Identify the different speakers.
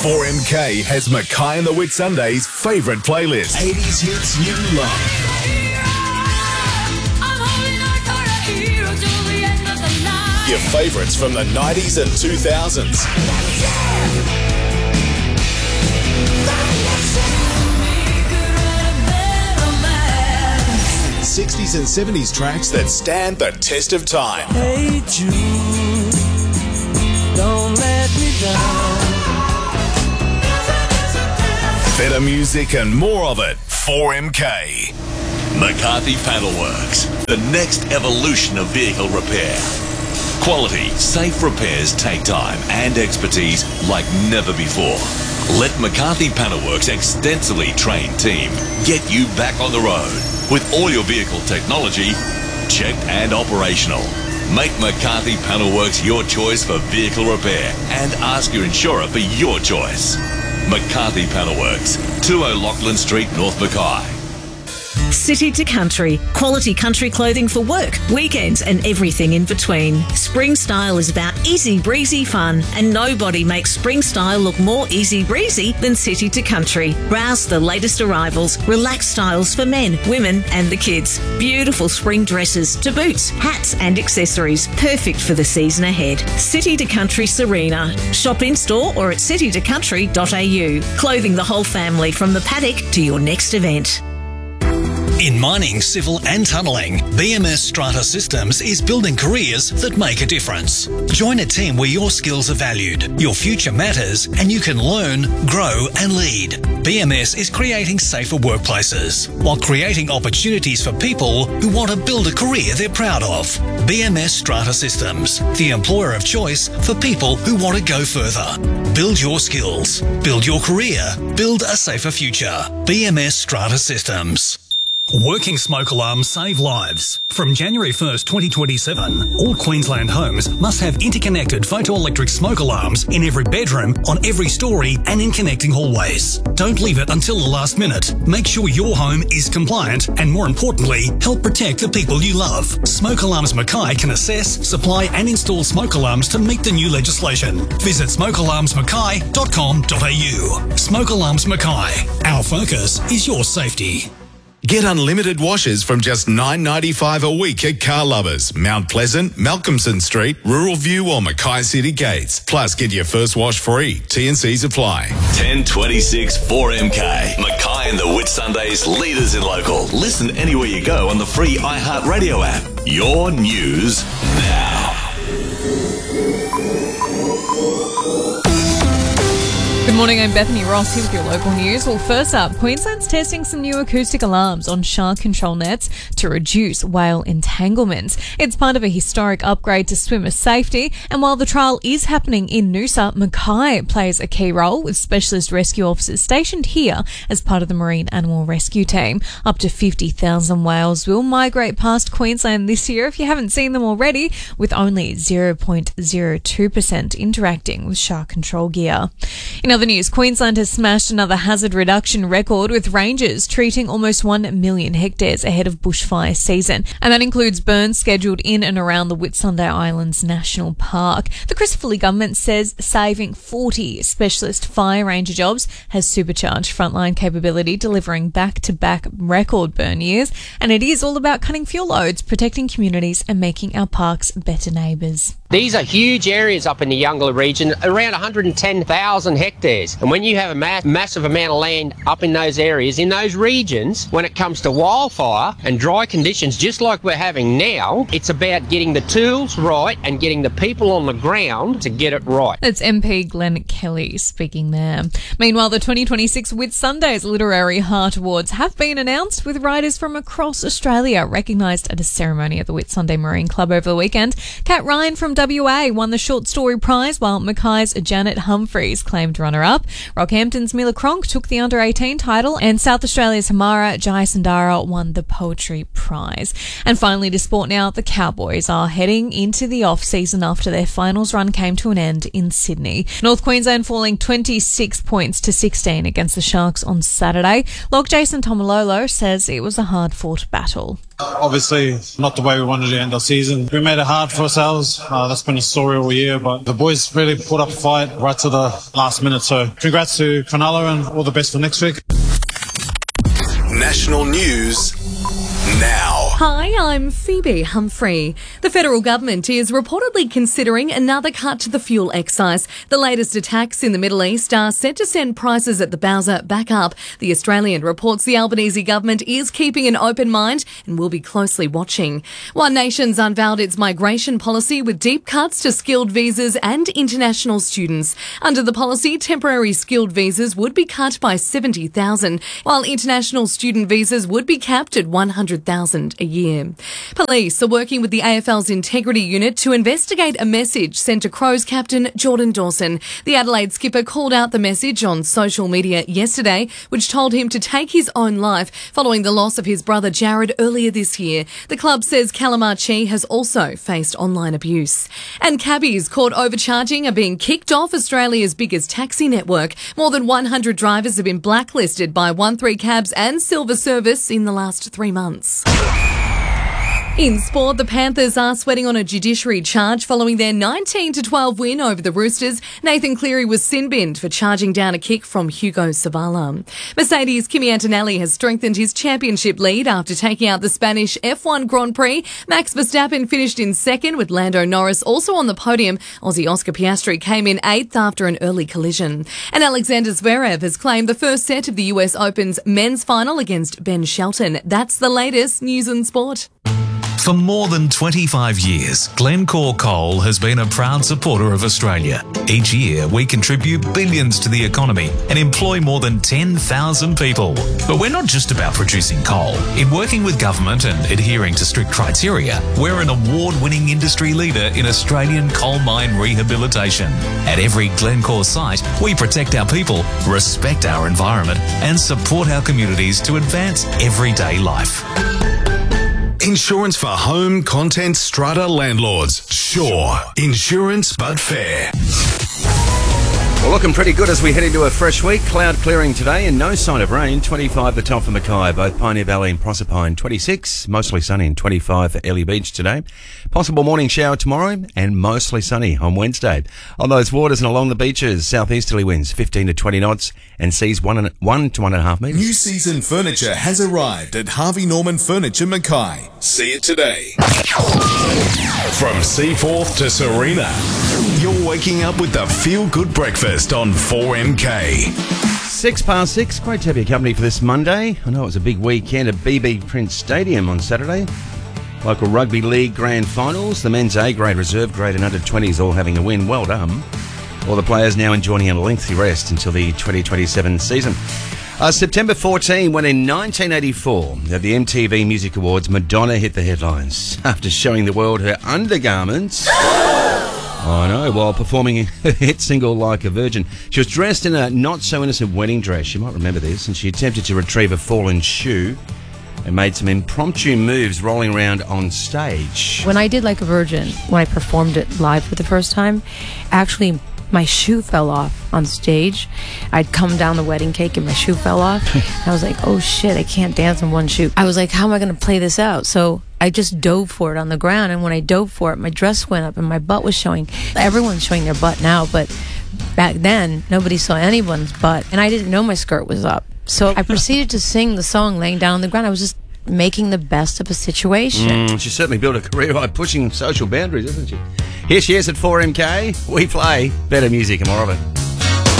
Speaker 1: 4MK has Mackay and the Whitsundays' favourite playlist. 80s hits you love. Your favourites from the 90s and 2000s. 60s and 70s tracks that stand the test of time.
Speaker 2: Hey Jude, don't let me down.
Speaker 1: Better music and more of it. 4MK.
Speaker 3: McCarthy Panelworks, the next evolution of vehicle repair. Quality, safe repairs take time and expertise like never before. Let McCarthy Panelworks' extensively trained team get you back on the road with all your vehicle technology checked and operational. Make McCarthy Panelworks your choice for vehicle repair and ask your insurer for your choice. McCarthy Panelworks, 20 Lachlan Street, North Mackay.
Speaker 4: City to Country, quality country clothing for work, weekends and everything in between. Spring Style is about easy breezy fun, and nobody makes Spring Style look more easy breezy than City to Country. Browse the latest arrivals, relaxed styles for men, women and the kids. Beautiful spring dresses to boots, hats and accessories, perfect for the season ahead. City to Country Serena. Shop in store or at citytocountry.au. Clothing the whole family from the paddock to your next event.
Speaker 5: In mining, civil and tunnelling, BMS Strata Systems is building careers that make a difference. Join a team where your skills are valued, your future matters, and you can learn, grow and lead. BMS is creating safer workplaces while creating opportunities for people who want to build a career they're proud of. BMS Strata Systems, the employer of choice for people who want to go further. Build your skills, build your career, build a safer future. BMS Strata Systems.
Speaker 6: Working smoke alarms save lives. From January 1st, 2027, all Queensland homes must have interconnected photoelectric smoke alarms in every bedroom, on every story and in connecting hallways. Don't leave it until the last minute. Make sure your home is compliant and, more importantly, help protect the people you love. Smoke Alarms Mackay can assess, supply and install smoke alarms to meet the new legislation. Visit smokealarmsmackay.com.au. Smoke Alarms Mackay. Our focus is your safety.
Speaker 1: Get unlimited washes from just $9.95 a week at Car Lovers, Mount Pleasant, Malcolmson Street, Rural View or Mackay City Gates. Plus, get your first wash free. T&Cs apply.
Speaker 3: 1026 4MK. Mackay and the Whitsundays, leaders in local. Listen anywhere you go on the free iHeartRadio app. Your news now.
Speaker 7: Good morning, I'm Bethany Ross here with your local news. Well, first up, Queensland's testing some new acoustic alarms on shark control nets to reduce whale entanglements. It's part of a historic upgrade to swimmer safety, and while the trial is happening in Noosa, Mackay plays a key role with specialist rescue officers stationed here as part of the Marine Animal Rescue Team. Up to 50,000 whales will migrate past Queensland this year, if you haven't seen them already, with only 0.02% interacting with shark control gear. In other news, Queensland has smashed another hazard reduction record, with rangers treating almost 1 million hectares ahead of bushfire season. And that includes burns scheduled in and around the Whitsunday Islands National Park. The Christopher Lee government says saving 40 specialist fire ranger jobs has supercharged frontline capability, delivering back-to-back record burn years. And it is all about cutting fuel loads, protecting communities and making our parks better neighbours.
Speaker 8: These are huge areas up in the Youngler region, around 110,000 hectares. And when you have a massive amount of land up in those areas, in those regions, when it comes to wildfire and dry conditions, just like we're having now, it's about getting the tools right and getting the people on the ground to get it right.
Speaker 7: That's MP Glenn Kelly speaking there. Meanwhile, the 2026 Whitsundays Literary Heart Awards have been announced, with writers from across Australia recognised at a ceremony at the Whitsunday Marine Club over the weekend. Kat Ryan from WA won the short story prize, while Mackay's Janet Humphreys claimed runner-up. Rockhampton's Mila Cronk took the under-18 title, and South Australia's Hamara Jayasundara won the poetry prize. And finally, to sport now, the Cowboys are heading into the off-season after their finals run came to an end in Sydney. North Queensland falling 26 points to 16 against the Sharks on Saturday. Log Jason Tomalolo says it was a hard-fought battle.
Speaker 9: Obviously, not the way we wanted to end our season. We made it hard for ourselves. That's been a story all year, but the boys really put up a fight right to the last minute. So congrats to Cronulla and all the best for next week.
Speaker 1: National news now.
Speaker 10: Hi, I'm Phoebe Humphrey. The federal government is reportedly considering another cut to the fuel excise. The latest attacks in the Middle East are set to send prices at the Bowser back up. The Australian reports the Albanese government is keeping an open mind and will be closely watching. One Nation's unveiled its migration policy with deep cuts to skilled visas and international students. Under the policy, temporary skilled visas would be cut by 70,000, while international student visas would be capped at 100,000 a year. Police are working with the AFL's integrity unit to investigate a message sent to Crows captain Jordan Dawson. The Adelaide skipper called out the message on social media yesterday, which told him to take his own life following the loss of his brother Jared earlier this year. The club says Calamarchi has also faced online abuse. And cabbies caught overcharging are being kicked off Australia's biggest taxi network. More than 100 drivers have been blacklisted by 13 Cabs and Silver Service in the last 3 months. In sport, the Panthers are sweating on a judiciary charge following their 19-12 win over the Roosters. Nathan Cleary was sin-binned for charging down a kick from Hugo Savala. Mercedes' Kimi Antonelli has strengthened his championship lead after taking out the Spanish F1 Grand Prix. Max Verstappen finished in second, with Lando Norris also on the podium. Aussie Oscar Piastri came in 8th after an early collision. And Alexander Zverev has claimed the first set of the US Open's men's final against Ben Shelton. That's the latest news and sport.
Speaker 11: For more than 25 years, Glencore Coal has been a proud supporter of Australia. Each year, we contribute billions to the economy and employ more than 10,000 people. But we're not just about producing coal. In working with government and adhering to strict criteria, we're an award-winning industry leader in Australian coal mine rehabilitation. At every Glencore site, we protect our people, respect our environment, and support our communities to advance everyday life.
Speaker 1: Insurance for home, content, strata landlords. Sure. Insurance, but fair.
Speaker 12: Well, looking pretty good as we head into a fresh week. Cloud clearing today and no sign of rain. 25 the top for Mackay, both Pioneer Valley and Proserpine. 26, mostly sunny, and 25 for Ellie Beach today. Possible morning shower tomorrow and mostly sunny on Wednesday. On those waters and along the beaches, southeasterly winds 15 to 20 knots and seas 1 to 1.5 metres.
Speaker 1: New season furniture has arrived at Harvey Norman Furniture Mackay. See it today. From Seaforth to Serena, you're waking up with the feel-good breakfast on 4MK.
Speaker 12: 6:06. Great to have your company for this Monday. I know it was a big weekend at BB Prince Stadium on Saturday. Local rugby league grand finals. The men's A grade, reserve grade and under 20s all having a win. Well done. All the players now enjoying a lengthy rest until the 2027 season. September 14, when in 1984, at the MTV Music Awards, Madonna hit the headlines after showing the world her undergarments. I know, while performing a hit single Like a Virgin. She was dressed in a not-so-innocent wedding dress, you might remember this, and she attempted to retrieve a fallen shoe and made some impromptu moves rolling around on stage.
Speaker 13: When I did Like a Virgin, when I performed it live for the first time, actually my shoe fell off on stage. I'd come down the wedding cake and my shoe fell off. I was like, oh shit, I can't dance in one shoe. I was like, how am I going to play this out? So I just dove for it on the ground, and when I dove for it, my dress went up and my butt was showing. Everyone's showing their butt now, but back then, nobody saw anyone's butt, and I didn't know my skirt was up. So I proceeded to sing the song laying down on the ground. I was just making the best of a situation.
Speaker 12: She certainly built a career by pushing social boundaries, hasn't she? Here she is at 4MK. We play better music and more of it.